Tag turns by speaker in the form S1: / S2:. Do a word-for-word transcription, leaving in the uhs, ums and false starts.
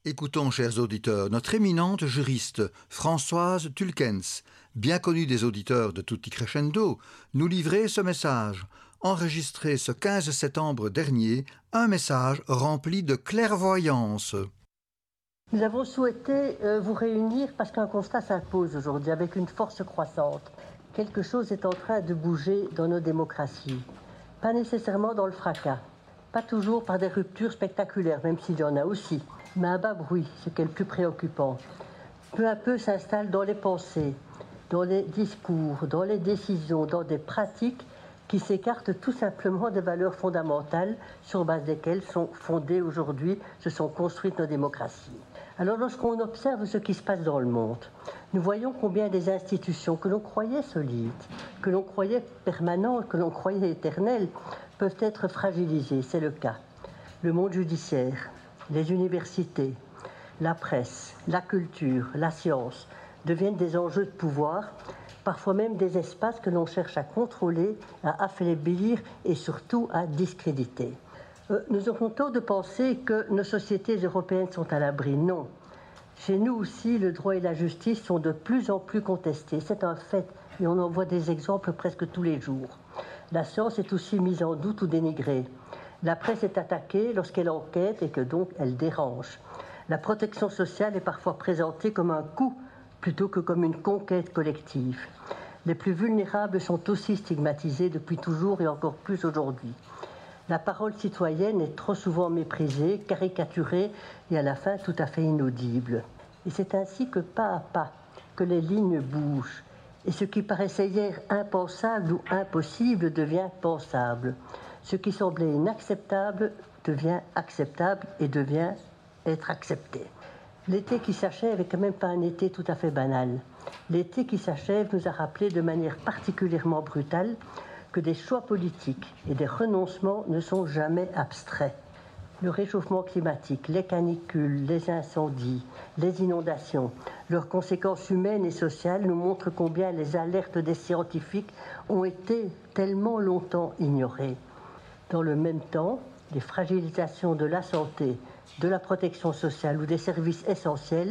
S1: Écoutons, chers auditeurs, notre éminente juriste Françoise Tulkens, bien connue des auditeurs de Tutti Crescendo, nous livrer ce message, enregistré ce quinze septembre dernier, un message rempli de clairvoyance.
S2: Nous avons souhaité euh, vous réunir parce qu'un constat s'impose aujourd'hui avec une force croissante. Quelque chose est en train de bouger dans nos démocraties. Pas nécessairement dans le fracas, pas toujours par des ruptures spectaculaires, même s'il y en a aussi, mais à bas bruit, ce qui est le plus préoccupant. Peu à peu s'installe dans les pensées, dans les discours, dans les décisions, dans des pratiques qui s'écartent tout simplement des valeurs fondamentales sur base desquelles sont fondées aujourd'hui, se sont construites nos démocraties. Alors lorsqu'on observe ce qui se passe dans le monde, nous voyons combien des institutions que l'on croyait solides, que l'on croyait permanentes, que l'on croyait éternelles, peuvent être fragilisées. C'est le cas. Le monde judiciaire, les universités, la presse, la culture, la science deviennent des enjeux de pouvoir, parfois même des espaces que l'on cherche à contrôler, à affaiblir et surtout à discréditer. Nous aurons tort de penser que nos sociétés européennes sont à l'abri. Non. Chez nous aussi, le droit et la justice sont de plus en plus contestés. C'est un fait et on en voit des exemples presque tous les jours. La science est aussi mise en doute ou dénigrée. La presse est attaquée lorsqu'elle enquête et que donc elle dérange. La protection sociale est parfois présentée comme un coût plutôt que comme une conquête collective. Les plus vulnérables sont aussi stigmatisés depuis toujours et encore plus aujourd'hui. La parole citoyenne est trop souvent méprisée, caricaturée et à la fin tout à fait inaudible. Et c'est ainsi que pas à pas, que les lignes bougent. Et ce qui paraissait hier impensable ou impossible devient pensable. Ce qui semblait inacceptable devient acceptable et devient être accepté. L'été qui s'achève n'est quand même pas un été tout à fait banal. L'été qui s'achève nous a rappelé de manière particulièrement brutale que des choix politiques et des renoncements ne sont jamais abstraits. Le réchauffement climatique, les canicules, les incendies, les inondations, leurs conséquences humaines et sociales nous montrent combien les alertes des scientifiques ont été tellement longtemps ignorées. Dans le même temps, les fragilisations de la santé, de la protection sociale ou des services essentiels